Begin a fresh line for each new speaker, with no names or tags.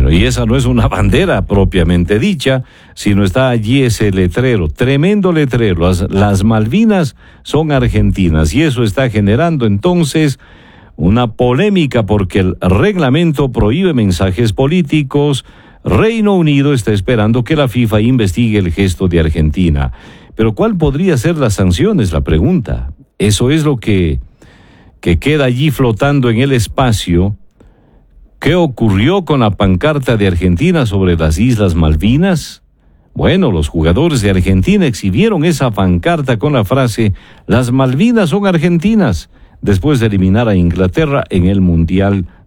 Bueno, y esa no es una bandera propiamente dicha, sino está allí ese letrero, tremendo letrero. Las Malvinas son argentinas, y eso está generando entonces una polémica porque el reglamento prohíbe mensajes políticos. Reino Unido está esperando que la FIFA investigue el gesto de Argentina. Pero ¿cuál podría ser la sanción? Es la pregunta. Eso es lo que queda allí flotando en el espacio. ¿Qué ocurrió con la pancarta de Argentina sobre las Islas Malvinas? Bueno, los jugadores de Argentina exhibieron esa pancarta con la frase "Las Malvinas son argentinas", después de eliminar a Inglaterra en el Mundial